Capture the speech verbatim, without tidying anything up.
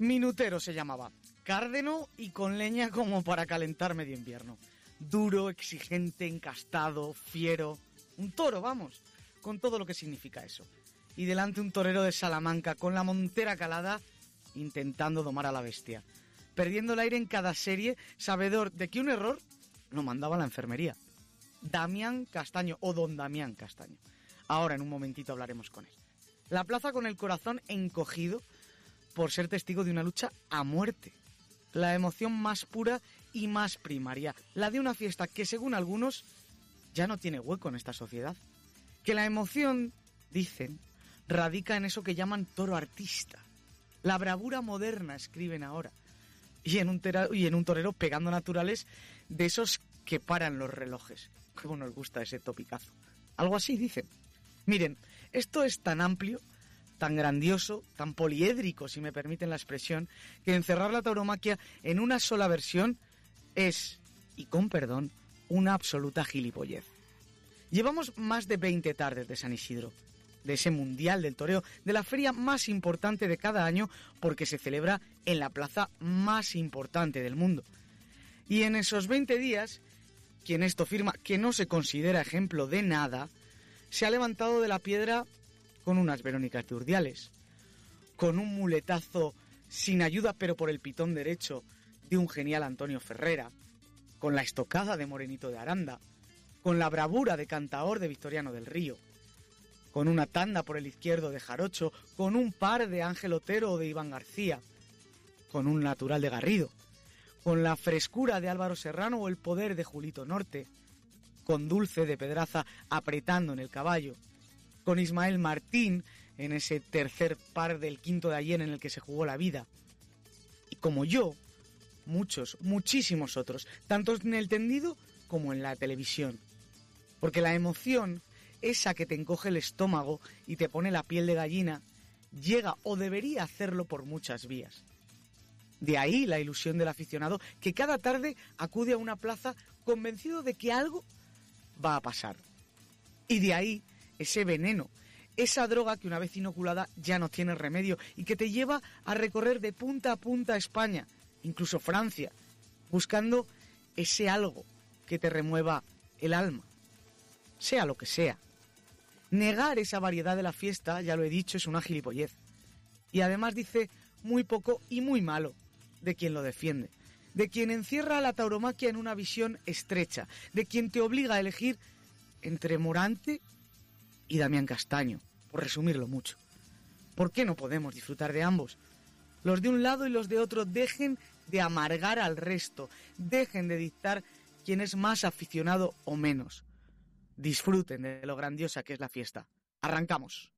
Minutero se llamaba. Cárdeno y con leña como para calentar medio invierno. Duro, exigente, encastado, fiero. Un toro, vamos, con todo lo que significa eso. Y delante un torero de Salamanca con la montera calada, intentando domar a la bestia. Perdiendo el aire en cada serie, sabedor de que un error lo mandaba a la enfermería. Damián Castaño, o don Damián Castaño. Ahora, en un momentito, hablaremos con él. La plaza con el corazón encogido por ser testigo de una lucha a muerte. La emoción más pura y más primaria. La de una fiesta que, según algunos, ya no tiene hueco en esta sociedad. Que la emoción, dicen, radica en eso que llaman toro artista. La bravura moderna, escriben ahora. Y en un, tera- y en un torero pegando naturales de esos que paran los relojes. Cómo nos gusta ese topicazo. Algo así dicen. Miren, esto es tan amplio, tan grandioso, tan poliédrico, si me permiten la expresión, que encerrar la tauromaquia en una sola versión es, y con perdón, una absoluta gilipollez. Llevamos más de veinte tardes de San Isidro, de ese mundial del toreo, de la feria más importante de cada año, porque se celebra en la plaza más importante del mundo. Y en esos veinte días, quien esto firma que no se considera ejemplo de nada, se ha levantado de la piedra con unas Verónicas de Urdiales, con un muletazo sin ayuda pero por el pitón derecho de un genial Antonio Ferrera, con la estocada de Morenito de Aranda, con la bravura de Cantaor de Victoriano del Río, con una tanda por el izquierdo de Jarocho, con un par de Ángel Otero o de Iván García, con un natural de Garrido, con la frescura de Álvaro Serrano o el poder de Julito Norte, con Dulce de Pedraza apretando en el caballo, con Ismael Martín en ese tercer par del quinto de ayer en el que se jugó la vida, y como yo, muchos, muchísimos otros, tanto en el tendido como en la televisión, porque la emoción, esa que te encoge el estómago y te pone la piel de gallina, llega o debería hacerlo por muchas vías. De ahí la ilusión del aficionado que cada tarde acude a una plaza convencido de que algo va a pasar. Y de ahí ese veneno, esa droga que una vez inoculada ya no tiene remedio y que te lleva a recorrer de punta a punta España, incluso Francia, buscando ese algo que te remueva el alma, sea lo que sea. Negar esa variedad de la fiesta, ya lo he dicho, es una gilipollez. Y además dice muy poco y muy malo de quien lo defiende, de quien encierra a la tauromaquia en una visión estrecha, de quien te obliga a elegir entre Morante y Damián Castaño, por resumirlo mucho. ¿Por qué no podemos disfrutar de ambos? Los de un lado y los de otro dejen de amargar al resto, dejen de dictar quién es más aficionado o menos. Disfruten de lo grandiosa que es la fiesta. ¡Arrancamos!